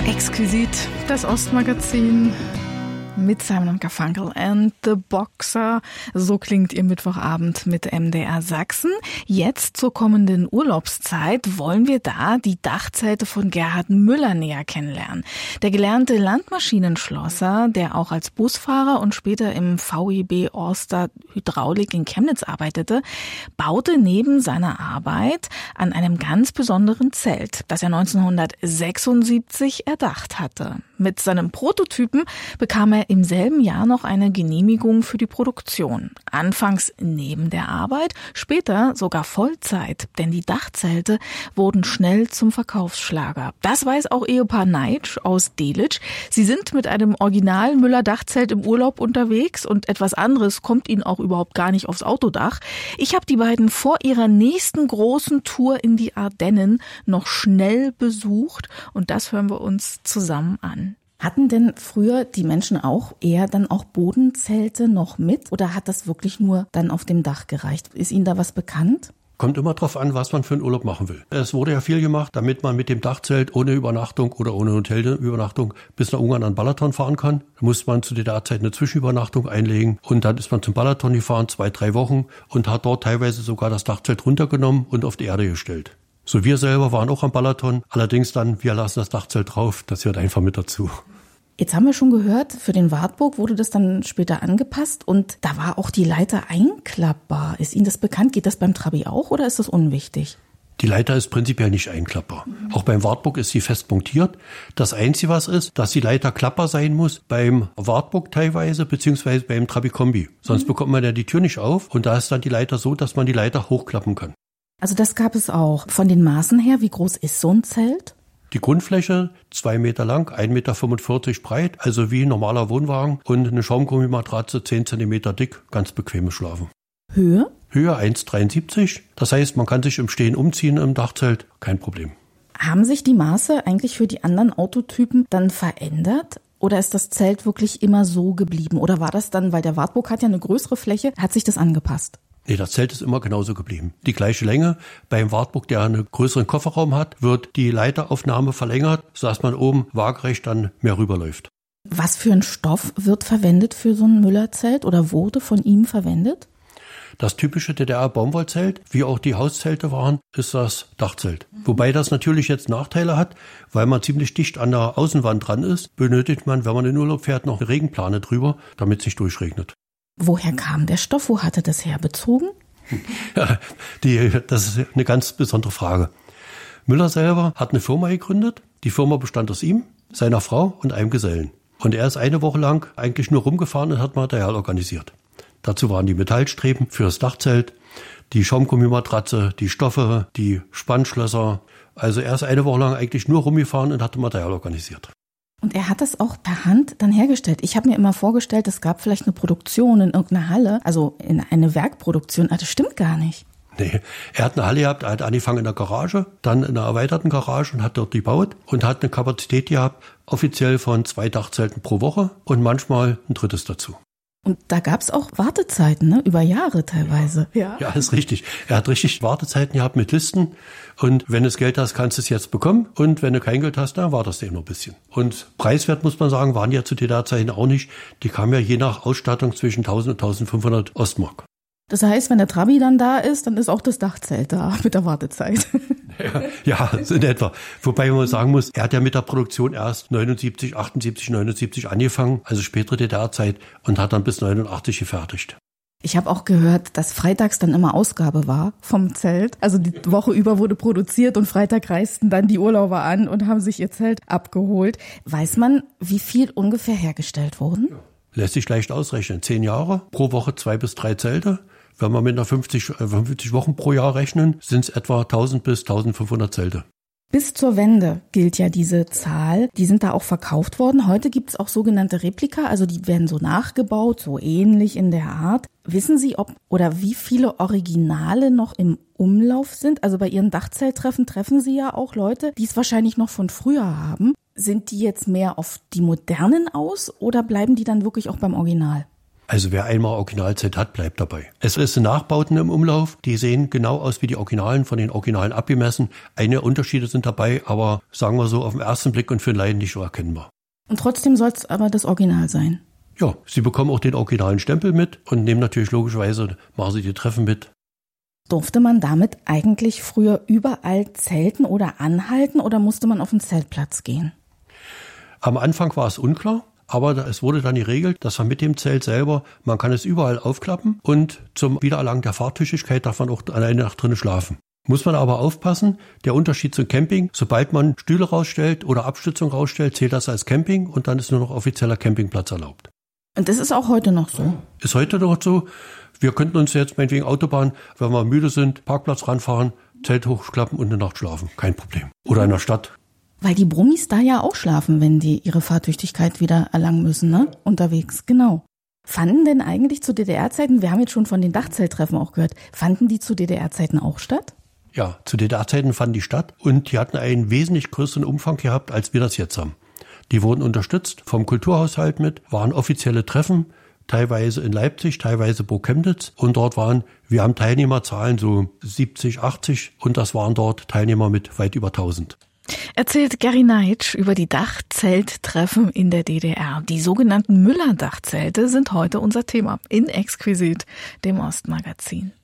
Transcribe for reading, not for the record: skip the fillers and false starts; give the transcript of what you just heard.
Exquisit, das Ostmagazin mit Simon und Garfunkel and the Boxer. So klingt ihr Mittwochabend mit MDR Sachsen. Jetzt zur kommenden Urlaubszeit wollen wir da die Dachzelte von Gerhard Müller näher kennenlernen. Der gelernte Landmaschinenschlosser, der auch als Busfahrer und später im VEB Orster Hydraulik in Chemnitz arbeitete, baute neben seiner Arbeit an einem ganz besonderen Zelt, das er 1976 erdacht hatte. Mit seinem Prototypen bekam er im selben Jahr noch eine Genehmigung für die Produktion. Anfangs neben der Arbeit, später sogar Vollzeit, denn die Dachzelte wurden schnell zum Verkaufsschlager. Das weiß auch Ehepaar Neitsch aus Delitzsch. Sie sind mit einem Original Müller-Dachzelt im Urlaub unterwegs und etwas anderes kommt ihnen auch überhaupt gar nicht aufs Autodach. Ich habe die beiden vor ihrer nächsten großen Tour in die Ardennen noch schnell besucht und das hören wir uns zusammen an. Hatten denn früher die Menschen auch eher dann auch Bodenzelte noch mit oder hat das wirklich nur dann auf dem Dach gereicht? Ist Ihnen da was bekannt? Kommt immer drauf an, was man für einen Urlaub machen will. Es wurde ja viel gemacht, damit man mit dem Dachzelt ohne Übernachtung oder ohne Hotelübernachtung bis nach Ungarn an Balaton fahren kann. Da musste man zu der Zeit eine Zwischenübernachtung einlegen und dann ist man zum Balaton gefahren, 2-3 Wochen und hat dort teilweise sogar das Dachzelt runtergenommen und auf die Erde gestellt. So, wir selber waren auch am Balaton, allerdings dann, wir lassen das Dachzelt drauf, das gehört einfach mit dazu. Jetzt haben wir schon gehört, für den Wartburg wurde das dann später angepasst und da war auch die Leiter einklappbar. Ist Ihnen das bekannt? Geht das beim Trabi auch oder ist das unwichtig? Die Leiter ist prinzipiell nicht einklappbar. Auch beim Wartburg ist sie fest montiert. Das Einzige, was ist, dass die Leiter klappbar sein muss, beim Wartburg teilweise, beziehungsweise beim Trabi-Kombi. Sonst bekommt man ja die Tür nicht auf und da ist dann die Leiter so, dass man die Leiter hochklappen kann. Also das gab es auch. Von den Maßen her, wie groß ist so ein Zelt? Die Grundfläche 2 Meter lang, 1,45 Meter breit, also wie ein normaler Wohnwagen und eine Schaumgummimatratze 10 Zentimeter dick, ganz bequemes Schlafen. Höhe? Höhe 1,73. Das heißt, man kann sich im Stehen umziehen im Dachzelt, kein Problem. Haben sich die Maße eigentlich für die anderen Autotypen dann verändert? Oder ist das Zelt wirklich immer so geblieben? Oder war das dann, weil der Wartburg hat ja eine größere Fläche, hat sich das angepasst? Nee, das Zelt ist immer genauso geblieben. Die gleiche Länge. Beim Wartburg, der einen größeren Kofferraum hat, wird die Leiteraufnahme verlängert, sodass man oben waagerecht dann mehr rüberläuft. Was für ein Stoff wird verwendet für so ein Müller-Zelt oder wurde von ihm verwendet? Das typische DDR-Baumwollzelt, wie auch die Hauszelte waren, ist das Dachzelt. Wobei das natürlich jetzt Nachteile hat, weil man ziemlich dicht an der Außenwand dran ist, benötigt man, wenn man in Urlaub fährt, noch eine Regenplane drüber, damit es nicht durchregnet. Woher kam der Stoff? Wo hatte das herbezogen? Ja, das ist eine ganz besondere Frage. Müller selber hat eine Firma gegründet. Die Firma bestand aus ihm, seiner Frau und einem Gesellen. Und er ist eine Woche lang eigentlich nur rumgefahren und hat Material organisiert. Dazu waren die Metallstreben für das Dachzelt, die Schaumgummimatratze, die Stoffe, die Spannschlösser. Also er ist eine Woche lang eigentlich nur rumgefahren und hatte Material organisiert. Und er hat das auch per Hand dann hergestellt. Ich habe mir immer vorgestellt, es gab vielleicht eine Produktion in irgendeiner Halle, also in eine Werkproduktion. Aber das stimmt gar nicht. Nee, er hat eine Halle gehabt, er hat angefangen in der Garage, dann in einer erweiterten Garage und hat dort gebaut und hat eine Kapazität gehabt, offiziell von 2 Dachzelten pro Woche und manchmal ein drittes dazu. Und da gab es auch Wartezeiten, ne? Über Jahre teilweise. Ja, ist richtig. Er hat richtig Wartezeiten gehabt mit Listen. Und wenn du Geld hast, kannst du es jetzt bekommen. Und wenn du kein Geld hast, dann wartest du eben noch ein bisschen. Und preiswert, muss man sagen, waren ja zu DDR-Zeiten auch nicht. Die kamen ja je nach Ausstattung zwischen 1000 und 1500 Ostmark. Das heißt, wenn der Trabi dann da ist, dann ist auch das Dachzelt da mit der Wartezeit. Ja, so in etwa. Wobei man sagen muss, er hat ja mit der Produktion erst 79, 78, 79 angefangen, also spätere DDR-Zeit, und hat dann bis 89 gefertigt. Ich habe auch gehört, dass freitags dann immer Ausgabe war vom Zelt. Also die Woche über wurde produziert und Freitag reisten dann die Urlauber an und haben sich ihr Zelt abgeholt. Weiß man, wie viel ungefähr hergestellt wurden? Lässt sich leicht ausrechnen. 10 Jahre, pro Woche 2 bis 3 Zelte. Wenn wir mit einer 50 Wochen pro Jahr rechnen, sind es etwa 1000 bis 1500 Zelte. Bis zur Wende gilt ja diese Zahl. Die sind da auch verkauft worden. Heute gibt es auch sogenannte Replika, also die werden so nachgebaut, so ähnlich in der Art. Wissen Sie, ob oder wie viele Originale noch im Umlauf sind? Also bei Ihren Dachzelttreffen treffen Sie ja auch Leute, die es wahrscheinlich noch von früher haben. Sind die jetzt mehr auf die modernen aus oder bleiben die dann wirklich auch beim Original? Also wer einmal Originalzelt hat, bleibt dabei. Es sind Nachbauten im Umlauf, die sehen genau aus wie die Originalen, von den Originalen abgemessen. Einige Unterschiede sind dabei, aber sagen wir so auf den ersten Blick und für den Laien nicht so erkennbar. Und trotzdem soll es aber das Original sein? Ja, Sie bekommen auch den originalen Stempel mit und nehmen natürlich logischerweise, machen Sie die Treffen mit. Durfte man damit eigentlich früher überall zelten oder anhalten oder musste man auf den Zeltplatz gehen? Am Anfang war es unklar, aber es wurde dann geregelt, dass man mit dem Zelt selber, man kann es überall aufklappen und zum Wiedererlangen der Fahrtüchtigkeit darf man auch eine Nacht drinnen schlafen. Muss man aber aufpassen, der Unterschied zum Camping, sobald man Stühle rausstellt oder Abstützung rausstellt, zählt das als Camping und dann ist nur noch offizieller Campingplatz erlaubt. Und das ist auch heute noch so? Ist heute noch so. Wir könnten uns jetzt meinetwegen Autobahn, wenn wir müde sind, Parkplatz ranfahren, Zelt hochklappen und eine Nacht schlafen. Kein Problem. Oder in der Stadt. Weil die Brummis da ja auch schlafen, wenn die ihre Fahrtüchtigkeit wieder erlangen müssen, ne? Unterwegs, genau. Fanden denn eigentlich zu DDR-Zeiten, wir haben jetzt schon von den Dachzelttreffen auch gehört, fanden die zu DDR-Zeiten auch statt? Ja, zu DDR-Zeiten fanden die statt und die hatten einen wesentlich größeren Umfang gehabt, als wir das jetzt haben. Die wurden unterstützt vom Kulturhaushalt mit, waren offizielle Treffen, teilweise in Leipzig, teilweise Burg Chemnitz. Und dort wir haben Teilnehmerzahlen so 70, 80 und das waren dort Teilnehmer mit weit über 1000. Erzählt Gary Neitsch über die Dachzelttreffen in der DDR. Die sogenannten Müller-Dachzelte sind heute unser Thema in Exquisit, dem Ostmagazin.